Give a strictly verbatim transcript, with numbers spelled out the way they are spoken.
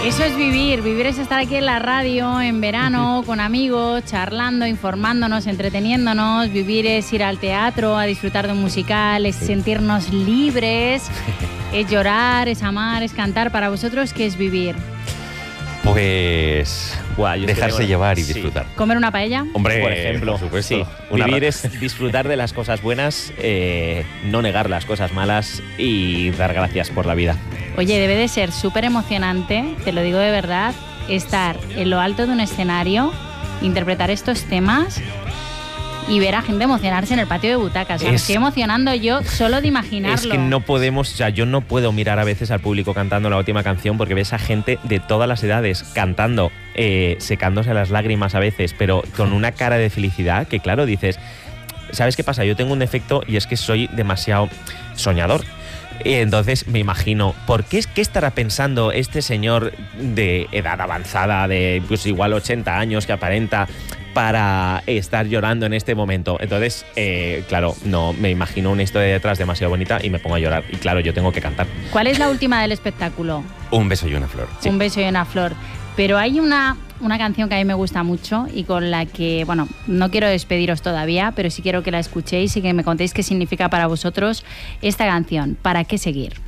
Eso es vivir, vivir es estar aquí en la radio, en verano, con amigos, charlando, informándonos, entreteniéndonos. Vivir es ir al teatro, a disfrutar de un musical, es sentirnos libres, es llorar, es amar, es cantar. Para vosotros, ¿qué es vivir? Pues Buah, yo dejarse tengo... llevar y sí. disfrutar. ¿Comer una paella? Hombre, por ejemplo, por supuesto. Sí. Una Vivir ra- es disfrutar de las cosas buenas, eh, no negar las cosas malas y dar gracias por la vida. Oye, debe de ser súper emocionante, te lo digo de verdad, estar en lo alto de un escenario, interpretar estos temas y ver a gente emocionarse en el patio de butacas. O sea, me Es- estoy emocionando yo solo de imaginarlo. Es que no podemos, o sea, yo no puedo mirar a veces al público cantando la última canción porque ves a gente de todas las edades cantando, eh, secándose las lágrimas a veces, pero con una cara de felicidad que, claro, dices, ¿sabes qué pasa? Yo tengo un defecto y es que soy demasiado soñador. Y entonces me imagino, ¿por qué, qué estará pensando este señor de edad avanzada, de pues igual ochenta años que aparenta, para estar llorando en este momento? Entonces, eh, claro, no, me imagino una historia detrás demasiado bonita y me pongo a llorar. Y claro, yo tengo que cantar. ¿Cuál es la última del espectáculo? Un beso y una flor. Sí. Un beso y una flor. Pero hay una, una canción que a mí me gusta mucho y con la que, bueno, no quiero despediros todavía, pero sí quiero que la escuchéis y que me contéis qué significa para vosotros esta canción. ¿Para qué seguir?